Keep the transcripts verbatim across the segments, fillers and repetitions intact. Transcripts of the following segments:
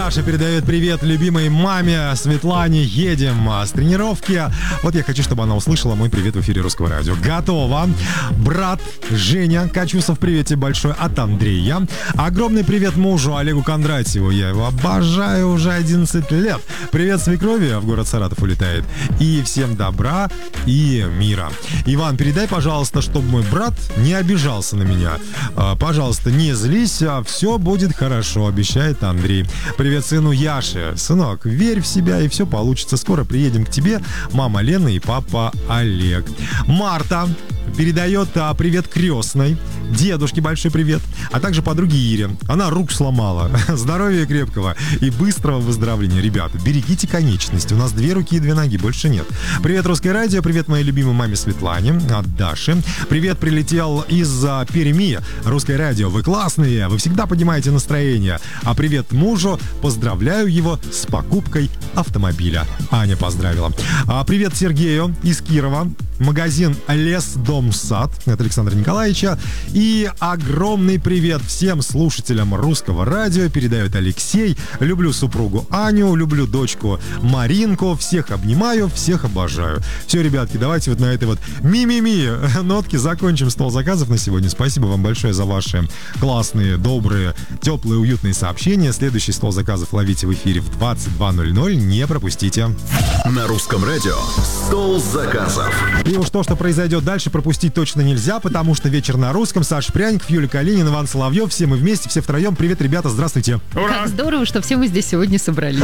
Даша передает привет любимой маме Светлане. Едем с тренировки. Вот я хочу, чтобы она услышала мой привет в эфире Русского радио. Готово. Брат Женя Качусов, привет тебе большой от Андрея. Огромный привет мужу Олегу Кондратьеву. Я его обожаю уже одиннадцать лет. Привет свекрови, в город Саратов улетает. И всем добра и мира. Иван, передай, пожалуйста, чтобы мой брат не обижался на меня. Пожалуйста, не злись, все будет хорошо, обещает Андрей. Привет сыну Яше. Сынок, верь в себя, и все получится. Скоро приедем к тебе, мама Лена и папа Олег. Марта передает а, привет крестной, дедушке большой привет, а также подруге Ире. Она руку сломала. Здоровья крепкого и быстрого выздоровления. Ребята, берегите конечности. У нас две руки и две ноги, больше нет. Привет, Русское радио. Привет моей любимой маме Светлане от Даши. Привет прилетел из а, Перми. Русское радио. Вы классные. Вы всегда поднимаете настроение. А привет мужу. Поздравляю его с покупкой автомобиля. Аня поздравила. А, привет Сергею из Кирова. Магазин Лес, Дом, Сад от Александра Николаевича. И огромный привет всем слушателям Русского радио. Передает Алексей. Люблю супругу Аню, люблю дочку Маринку. Всех обнимаю, всех обожаю. Все, ребятки, давайте вот на этой вот ми-ми-ми нотке закончим стол заказов на сегодня. Спасибо вам большое за ваши классные, добрые, теплые, уютные сообщения. Следующий стол заказов ловите в эфире в двадцать два ноль ноль. Не пропустите. На Русском радио стол заказов. И уж то, что произойдет дальше, пропустить точно нельзя, потому что вечер на русском. Саша Пряников, Юлия Калинин, Иван Соловьев. Все мы вместе, все втроем. Привет, ребята, здравствуйте. Ура! Как здорово, что все мы здесь сегодня собрались.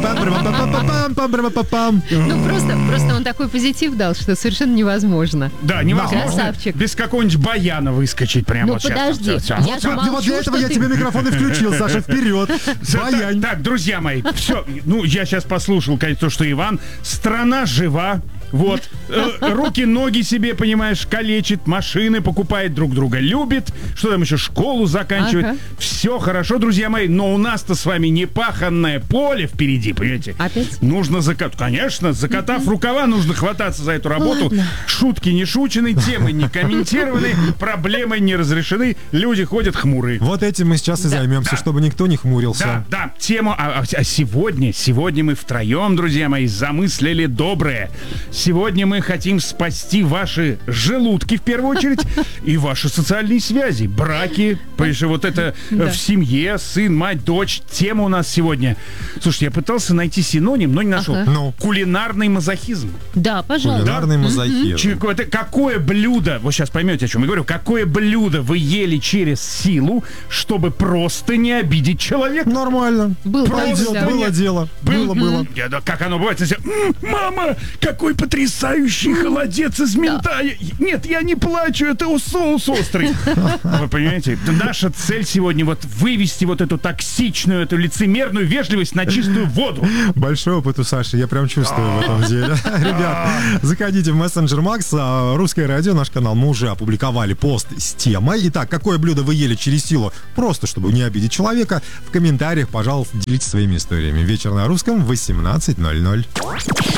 Ну, просто, просто он такой позитив дал, что совершенно невозможно. Да, невозможно. Красавчик. Без какого-нибудь баяна выскочить прямо ну, вот сейчас. подожди, Все, все. я же Вот, вот для этого что я ты... тебе микрофон и включил, Саша, вперед. Баянь. Так, так, друзья мои, все. Ну, я сейчас послушал, конечно, то, что Иван. Страна жива. Вот. Э, руки, ноги себе, понимаешь, калечит, машины покупает, друг друга любит. Что там еще, школу заканчивает. Ага. Все хорошо, друзья мои, но у нас-то с вами непаханное поле впереди, понимаете? Опять? Нужно закатать. Конечно, закатав mm-hmm. рукава, нужно хвататься за эту работу. Ладно. Шутки не шучены, темы не комментированы, проблемы не разрешены, люди ходят хмурые. Вот этим мы сейчас и да, займемся, да. чтобы никто не хмурился. Да, да, тему. А, а сегодня, сегодня мы втроем, друзья мои, замыслили доброе. Сегодня мы хотим спасти ваши желудки, в первую очередь, и ваши социальные связи, браки, потому что вот это да. в семье, сын, мать, дочь. Тема у нас сегодня. Слушайте, я пытался найти синоним, но не нашел. Ага. Ну. Кулинарный мазохизм. Да, пожалуйста. Кулинарный да? мазохизм. Это какое блюдо, вы сейчас поймете, о чем я говорю, какое блюдо вы ели через силу, чтобы просто не обидеть человека? Нормально. Было, Пройдет, да. было дело. Было, было. Я, да, как оно бывает? Мама, какой потрясающий холодец из мента. Нет, я не плачу, это соус острый. Вы понимаете? Наша цель сегодня вот вывести вот эту токсичную, эту лицемерную вежливость на чистую воду. Большой опыт у Саши, я прям чувствую в этом деле. Ребят, заходите в мессенджер Макс, Русское радио, наш канал. Мы уже опубликовали пост с темой. Итак, какое блюдо вы ели через силу? Просто, чтобы не обидеть человека. В комментариях, пожалуйста, делитесь своими историями. Вечер на русском, восемнадцать ноль ноль.